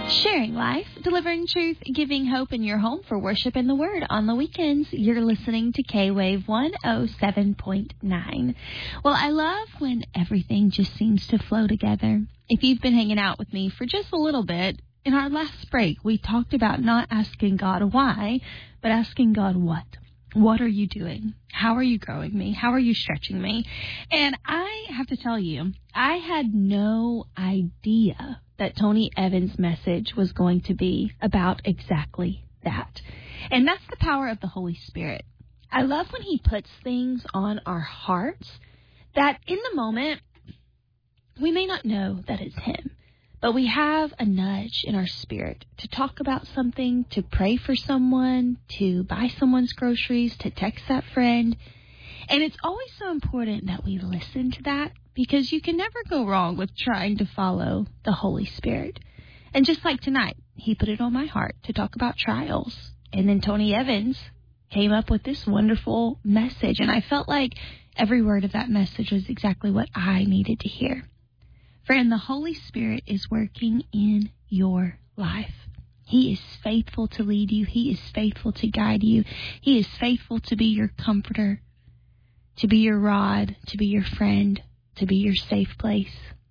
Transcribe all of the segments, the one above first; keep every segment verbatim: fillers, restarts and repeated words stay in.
Sharing life, delivering truth, giving hope in your home for worship and the word on the weekends. You're listening to K-Wave one oh seven point nine. Well, I love when everything just seems to flow together. If you've been hanging out with me for just a little bit, in our last break, we talked about not asking God why, but asking God what. What are you doing? How are you growing me? How are you stretching me? And I have to tell you, I had no idea that Tony Evans' message was going to be about exactly that. And that's the power of the Holy Spirit. I love when he puts things on our hearts that in the moment, we may not know that it's him. But we have a nudge in our spirit to talk about something, to pray for someone, to buy someone's groceries, to text that friend. And it's always so important that we listen to that because you can never go wrong with trying to follow the Holy Spirit. And just like tonight, he put it on my heart to talk about trials. And then Tony Evans came up with this wonderful message. And I felt like every word of that message was exactly what I needed to hear. Friend, the Holy Spirit is working in your life. He is faithful to lead you. He is faithful to guide you. He is faithful to be your comforter, to be your rod, to be your friend, to be your safe place.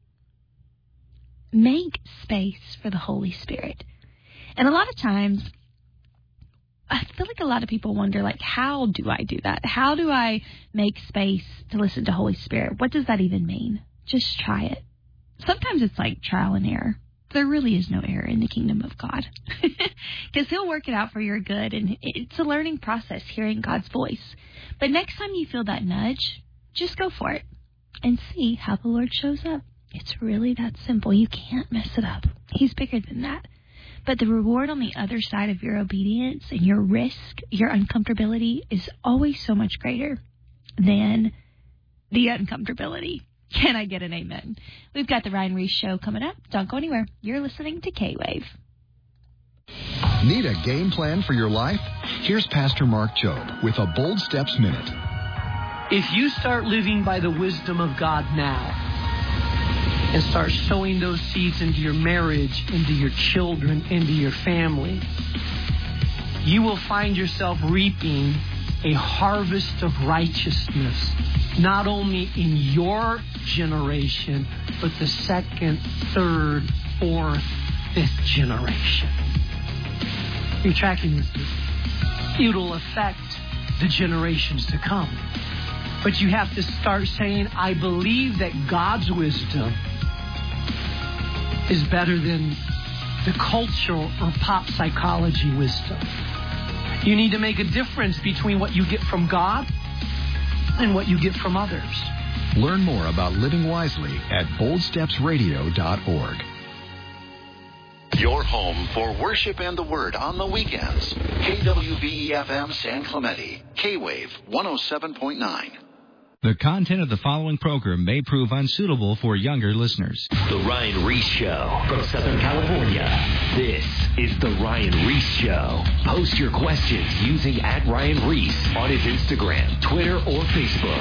Make space for the Holy Spirit. And a lot of times, I feel like a lot of people wonder, like, how do I do that? How do I make space to listen to Holy Spirit? What does that even mean? Just try it. Sometimes it's like trial and error. There really is no error in the kingdom of God because he'll work it out for your good. And it's a learning process, hearing God's voice. But next time you feel that nudge, just go for it and see how the Lord shows up. It's really that simple. You can't mess it up. He's bigger than that. But the reward on the other side of your obedience and your risk, your uncomfortability is always so much greater than the uncomfortability. Can I get an amen? We've got the Ryan Reese Show coming up. Don't go anywhere. You're listening to K-Wave. Need a game plan for your life? Here's Pastor Mark Jobe with a Bold Steps Minute. If you start living by the wisdom of God now and start sowing those seeds into your marriage, into your children, into your family, you will find yourself reaping a harvest of righteousness, not only in your generation, but the second, third, fourth, fifth generation. You're tracking with me. It'll affect the generations to come. But you have to start saying, I believe that God's wisdom is better than the cultural or pop psychology wisdom. You need to make a difference between what you get from God and what you get from others. Learn more about living wisely at bold steps radio dot org. Your home for worship and the word on the weekends. K W V E F M San Clemente. K-Wave one oh seven point nine. The content of the following program may prove unsuitable for younger listeners. The Ryan Reese Show from Southern California. This is The Ryan Reese Show. Post your questions using at Ryan Reese on his Instagram, Twitter, or Facebook.